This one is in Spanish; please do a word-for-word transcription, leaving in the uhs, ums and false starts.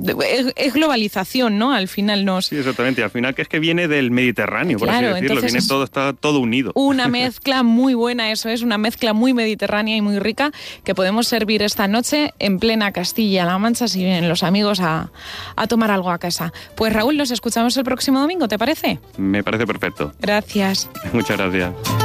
es, es globalización, ¿no? Al final nos... Sí, exactamente. Al final que es que viene del Mediterráneo, por Claro, así decirlo. Viene todo, está todo unido. Una mezcla muy buena, eso es, una mezcla muy mediterránea y muy rica que podemos servir esta noche en plena Castilla-La Mancha si vienen los amigos a, a tomar algo a casa. Pues Raúl, nos escuchamos el próximo domingo, ¿te parece? Me parece perfecto. Gracias. Muchas gracias.